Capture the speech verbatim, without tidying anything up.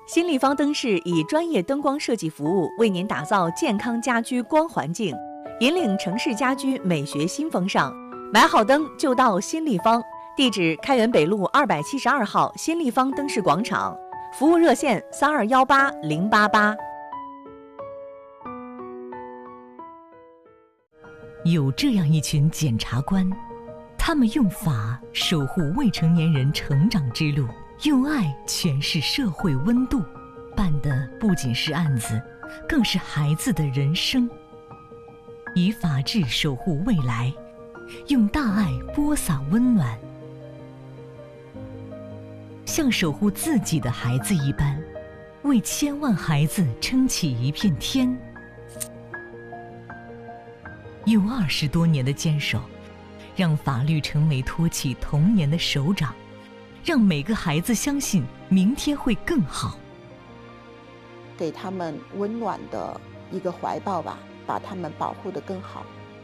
新立方灯饰以专业灯光设计服务，为您打造健康家居光环境，引领城市家居美学新风尚。买好灯就到新立方，地址开元北路二百七十二号新立方灯饰广场，服务热线三二幺八零八八。 有这样一群检察官，他们用法守护未成年人成长之路，用爱诠释社会温度，办的不仅是案子，更是孩子的人生。以法治守护未来，用大爱播撒温暖，像守护自己的孩子一般，为千万孩子撑起一片天。用二十多年的坚守，让法律成为托起童年的手掌，让每个孩子相信明天会更好， 给他们温暖的一个怀抱吧，把他们保护得更好。